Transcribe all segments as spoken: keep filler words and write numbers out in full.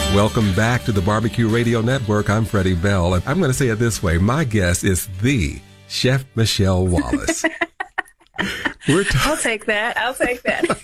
Welcome back to the Barbecue Radio Network. I'm Freddie Bell, and I'm going to say it this way. My guest is the Chef Michelle Wallace. We're ta- I'll take that. I'll take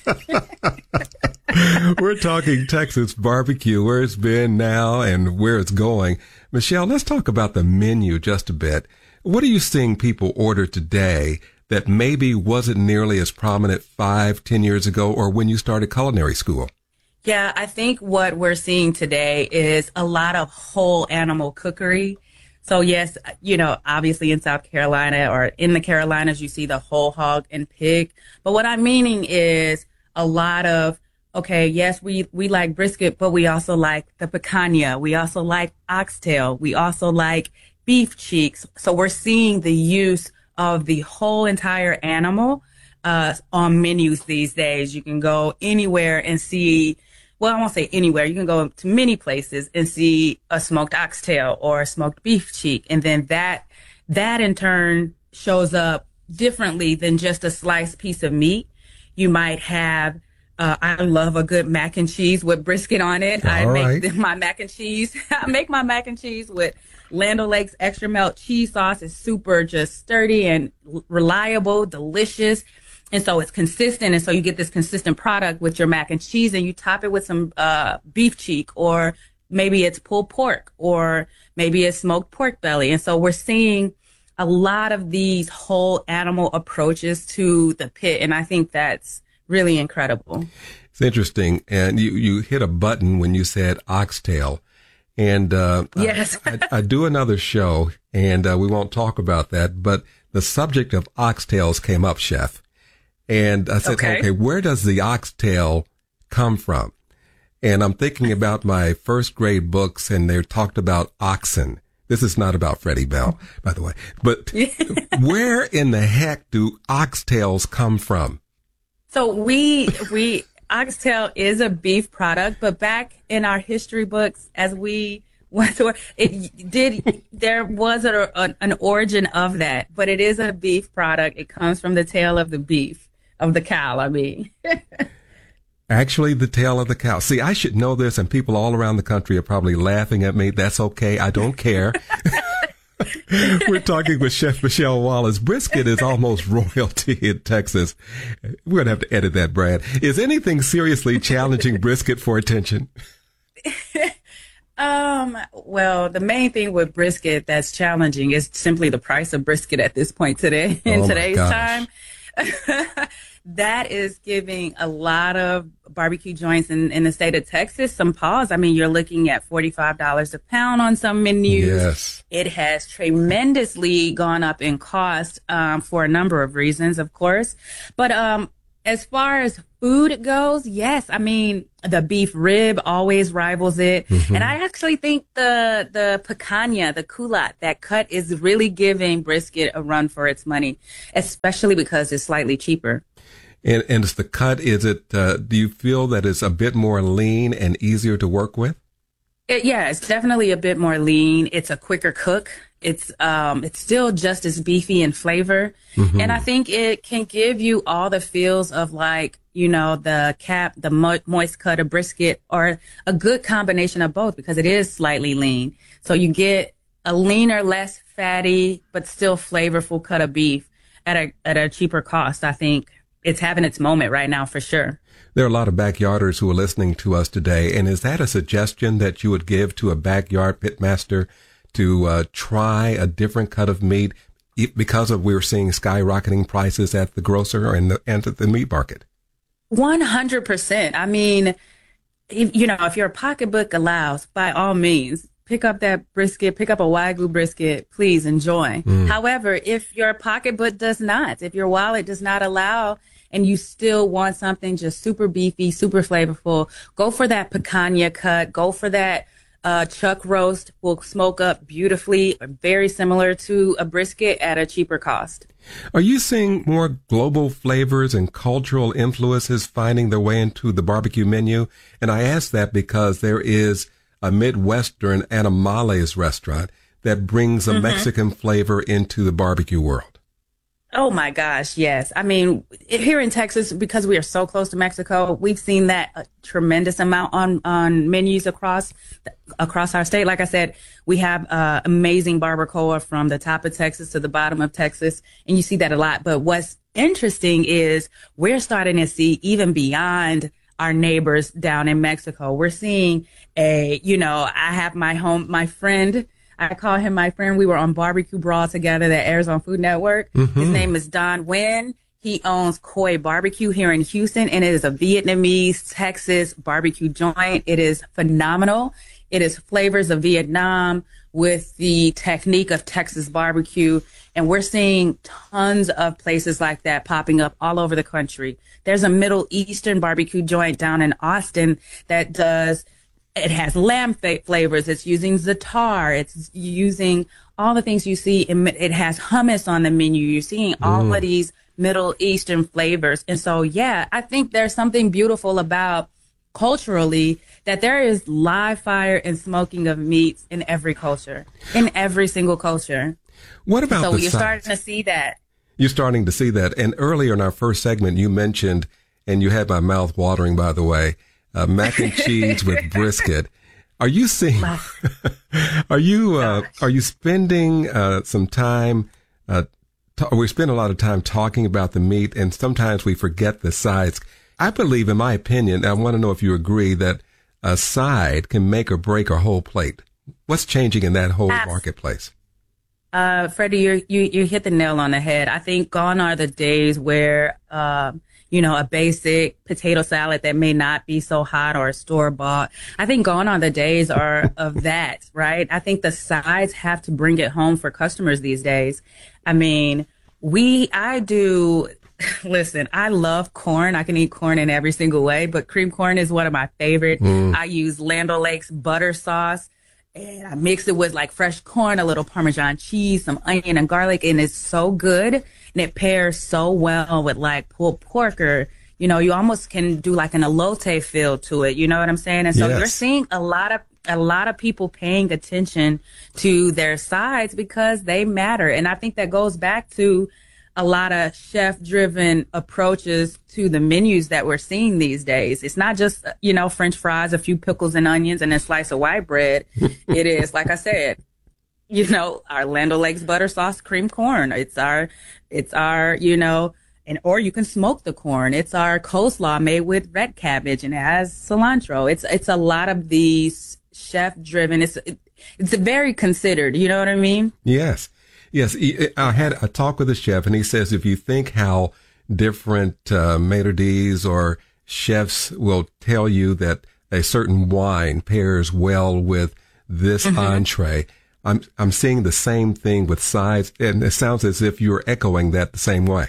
that. We're talking Texas barbecue, where it's been now and where it's going. Michelle, let's talk about the menu just a bit. What are you seeing people order today that maybe wasn't nearly as prominent five, ten years ago, or when you started culinary school? Yeah, I think what we're seeing today is a lot of whole animal cookery. So yes, you know, obviously in South Carolina or in the Carolinas, you see the whole hog and pig. But what I'm meaning is a lot of, okay, yes, we, we like brisket, but we also like the picanha. We also like oxtail. We also like beef cheeks. So we're seeing the use of the whole entire animal uh, on menus these days. You can go anywhere and see, well, I won't say anywhere. You can go to many places and see a smoked oxtail or a smoked beef cheek. And then that, that in turn shows up differently than just a sliced piece of meat. You might have, uh, I love a good mac and cheese with brisket on it. All I right. make my mac and cheese. I make my mac and cheese with Land O'Lakes extra melt cheese sauce. Is super just sturdy and reliable, delicious. And so it's consistent. And so you get this consistent product with your mac and cheese, and you top it with some uh, beef cheek, or maybe it's pulled pork, or maybe it's smoked pork belly. And so we're seeing a lot of these whole animal approaches to the pit. And I think that's really incredible. It's interesting. And you, you hit a button when you said oxtail. And uh, yes. I, I, I do another show, and uh, we won't talk about that. But the subject of oxtails came up, Chef. And I said, okay. okay, where does the oxtail come from? And I'm thinking about my first grade books, and they talked about oxen. This is not about Freddie Bell, by the way. But where in the heck do oxtails come from? So we, we, oxtail is a beef product, but back in our history books, as we went through, it did, there was a, a, an origin of that, but it is a beef product. It comes from the tail of the beef. Of the cow, I mean. Actually, the tail of the cow. See, I should know this, and people all around the country are probably laughing at me. That's okay. I don't care. We're talking with Chef Michelle Wallace. Brisket is almost royalty in Texas. We're going to have to edit that, Brad. Is anything seriously challenging brisket for attention? Um, well, the main thing with brisket that's challenging is simply the price of brisket at this point today, in oh today's time. That is giving a lot of barbecue joints in, in the state of Texas some pause. I mean, you're looking at forty-five dollars a pound on some menus. Yes. It has tremendously gone up in cost um, for a number of reasons, of course. But um, as far as food goes, yes, I mean, the beef rib always rivals it. Mm-hmm. And I actually think the the picanha, the culat, that cut is really giving brisket a run for its money, especially because it's slightly cheaper. And, and it's the cut, is it, uh, do you feel that it's a bit more lean and easier to work with? It, yeah, it's definitely a bit more lean. It's a quicker cook. It's um, it's still just as beefy in flavor. Mm-hmm. And I think it can give you all the feels of, like, you know, the cap, the mo- moist cut of brisket, or a good combination of both, because it is slightly lean. So you get a leaner, less fatty, but still flavorful cut of beef at a at a cheaper cost. I think it's having its moment right now for sure. There are a lot of backyarders who are listening to us today. And is that a suggestion that you would give to a backyard pitmaster to uh, try a different cut of meat because of we're seeing skyrocketing prices at the grocer and, the, and at the meat market? one hundred percent. I mean, if, you know, if your pocketbook allows, by all means, pick up that brisket, pick up a Wagyu brisket, please enjoy. Mm. However, if your pocketbook does not, if your wallet does not allow, and you still want something just super beefy, super flavorful, go for that picanha cut. Go for that uh, chuck roast. Will smoke up beautifully, very similar to a brisket at a cheaper cost. Are you seeing more global flavors and cultural influences finding their way into the barbecue menu? And I ask that because there is a Midwestern Animales restaurant that brings a mm-hmm. Mexican flavor into the barbecue world. Oh my gosh, yes. I mean, here in Texas, because we are so close to Mexico, we've seen that a tremendous amount on, on menus across across our state. Like I said, we have uh, amazing barbacoa from the top of Texas to the bottom of Texas, and you see that a lot. But what's interesting is we're starting to see even beyond our neighbors down in Mexico. We're seeing a, you know, I have my home, my friend. I call him my friend. We were on Barbecue Brawl together that airs on Food Network. Mm-hmm. His name is Don Nguyen. He owns Koi Barbecue here in Houston, and it is a Vietnamese Texas barbecue joint. It is phenomenal. It is flavors of Vietnam with the technique of Texas barbecue. And we're seeing tons of places like that popping up all over the country. There's a Middle Eastern barbecue joint down in Austin that does It has lamb flavors. It's using za'atar. It's using all the things you see. In, it has hummus on the menu. You're seeing all mm. of these Middle Eastern flavors. And so, yeah, I think there's something beautiful about culturally that there is live fire and smoking of meats in every culture, in every single culture. What about so the you're size? starting to see that. You're starting to see that. And earlier in our first segment, you mentioned, and you had my mouth watering, by the way, Uh, mac and cheese with brisket. Are you seeing, are you, uh, are you spending, uh, some time, uh, t- we spend a lot of time talking about the meat, and sometimes we forget the sides. I believe, in my opinion, I want to know if you agree, that a side can make or break a whole plate. What's changing in that whole Absolutely. marketplace? Uh, Freddie, you, you, you hit the nail on the head. I think gone are the days where, um, you know, a basic potato salad that may not be so hot, or a store bought. I think gone are the days are of that, right? I think the sides have to bring it home for customers these days. I mean, we, I do, listen, I love corn. I can eat corn in every single way, but cream corn is one of my favorite. Mm. I use Land O'Lakes butter sauce, and I mix it with like fresh corn, a little Parmesan cheese, some onion and garlic, and it's so good. And it pairs so well with like pulled pork, or, you know, you almost can do like an elote feel to it. You know what I'm saying? And so yes. you're seeing a lot of, a lot of people paying attention to their sides because they matter. And I think that goes back to a lot of chef driven approaches to the menus that we're seeing these days. It's not just, you know, French fries, a few pickles and onions, and a slice of white bread. It is, like I said, you know, our Land O'Lakes butter sauce cream corn. It's our, it's our, you know, and, or you can smoke the corn. It's our coleslaw made with red cabbage, and it has cilantro. It's, it's a lot of these chef driven. It's, it, it's very considered. You know what I mean? Yes. Yes. I had a talk with a chef, and he says, if you think how different, uh, maitre d's or chefs will tell you that a certain wine pairs well with this mm-hmm. entree, I'm I'm seeing the same thing with sides, and it sounds as if you're echoing that the same way.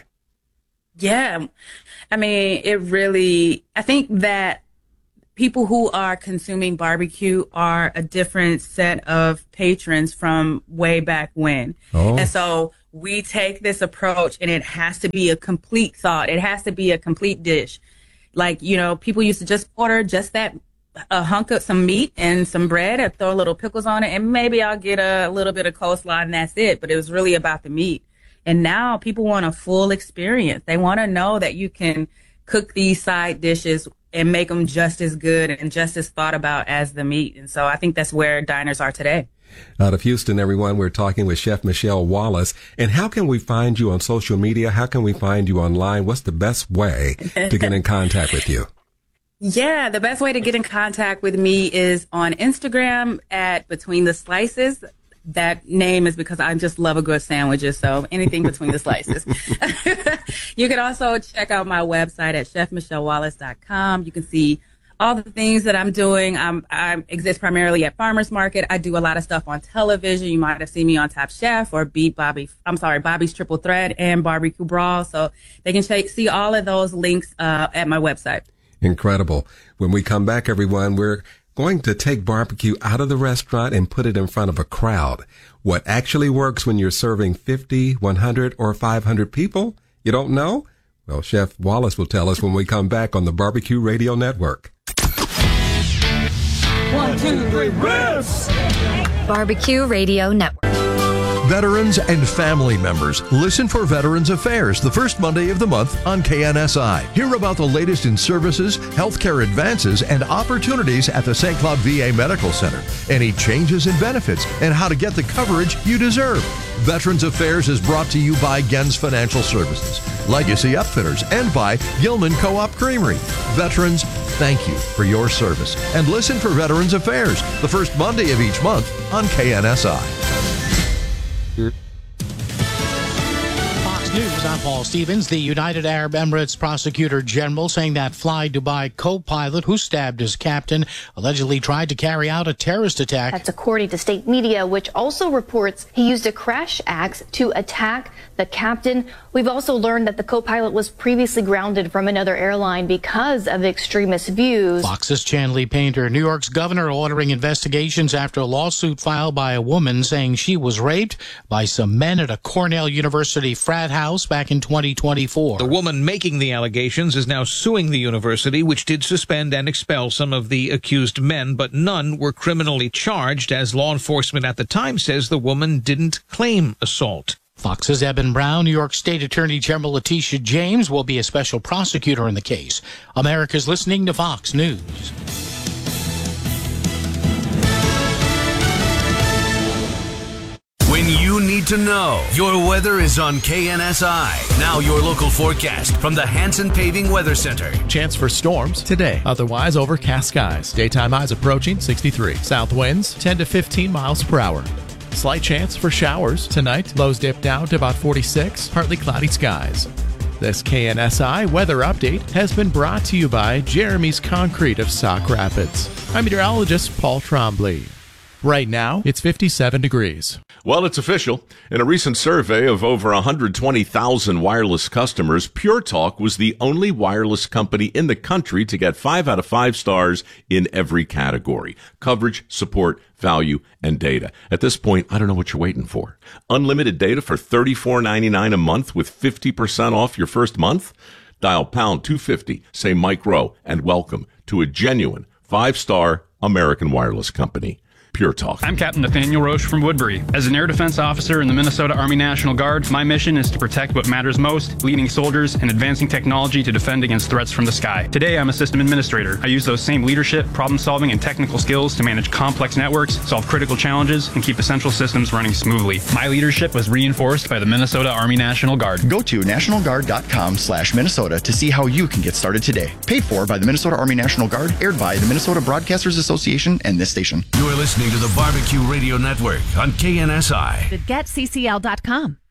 Yeah. I mean, it really, I think that people who are consuming barbecue are a different set of patrons from way back when. Oh. And so we take this approach, and it has to be a complete thought. It has to be a complete dish. Like, you know, people used to just order just that a hunk of some meat and some bread, and throw little pickles on it, and maybe I'll get a little bit of coleslaw, and that's it. But it was really about the meat. And now people want a full experience. They want to know that you can cook these side dishes and make them just as good and just as thought about as the meat. And so I think that's where diners are today. Out of Houston, everyone, we're talking with Chef Michelle Wallace. And how can we find you on social media? How can we find you online? What's the best way to get in contact with you? Yeah, the best way to get in contact with me is on Instagram at Between the Slices. That name is because I just love a good sandwiches, so anything between the slices. You can also check out my website at chef michelle wallace dot com. You can see all the things that I'm doing. I'm, I exist primarily at Farmers Market. I do a lot of stuff on television. You might have seen me on Top Chef or Beat Bobby. I'm sorry, Bobby's Triple Threat and Barbecue Brawl. So they can check, see all of those links uh, at my website. Incredible. When we come back, everyone, we're going to take barbecue out of the restaurant and put it in front of a crowd. What actually works when you're serving fifty, one hundred, or five hundred people? You don't know? Well, Chef Wallace will tell us when we come back on the Barbecue Radio Network. One, two, three, ribs! Barbecue Radio Network. Veterans and family members, listen for Veterans Affairs the first Monday of the month on K N S I. Hear about the latest in services, healthcare advances, and opportunities at the Saint Cloud V A Medical Center. Any changes in benefits and how to get the coverage you deserve. Veterans Affairs is brought to you by Gens Financial Services, Legacy Upfitters, and by Gilman Co-op Creamery. Veterans, thank you for your service. And listen for Veterans Affairs the first Monday of each month on K N S I. Fox News, I'm Paul Stevens. The United Arab Emirates Prosecutor General saying that Fly Dubai co-pilot who stabbed his captain allegedly tried to carry out a terrorist attack. That's according to state media, which also reports he used a crash axe to attack the captain. We've also learned that the co-pilot was previously grounded from another airline because of extremist views. Fox's Chanley Painter. New York's governor ordering investigations after a lawsuit filed by a woman saying she was raped by some men at a Cornell University frat house back in twenty twenty-four. The woman making the allegations is now suing the university, which did suspend and expel some of the accused men, but none were criminally charged, as law enforcement at the time says the woman didn't claim assault. Fox's Eben Brown. New York State Attorney General Letitia James will be a special prosecutor in the case. America's listening to Fox News. When you need to know, your weather is on K N S I. Now your local forecast from the Hanson Paving Weather Center. Chance for storms today. Otherwise, overcast skies. Daytime highs approaching sixty-three. South winds ten to fifteen miles per hour. Slight chance for showers tonight. Lows dip down to about forty-six. Partly cloudy skies. This K N S I weather update has been brought to you by Jeremy's Concrete of Sauk Rapids. I'm meteorologist Paul Trombley. Right now, it's fifty-seven degrees. Well, it's official. In a recent survey of over one hundred twenty thousand wireless customers, Pure Talk was the only wireless company in the country to get five out of five stars in every category: coverage, support, value, and data. At this point, I don't know what you're waiting for. Unlimited data for thirty-four ninety-nine a month with fifty percent off your first month? Dial pound two fifty, say Mike Rowe, and welcome to a genuine five-star American wireless company. Pure Talk. I'm Captain Nathaniel Roche from Woodbury. As an air defense officer in the Minnesota Army National Guard, my mission is to protect what matters most, leading soldiers and advancing technology to defend against threats from the sky. Today, I'm a system administrator. I use those same leadership, problem-solving, and technical skills to manage complex networks, solve critical challenges, and keep essential systems running smoothly. My leadership was reinforced by the Minnesota Army National Guard. Go to national guard dot com slash Minnesota to see how you can get started today. Paid for by the Minnesota Army National Guard, aired by the Minnesota Broadcasters Association and this station. You're listening to the Barbecue Radio Network on K N S I. Get C C L dot com.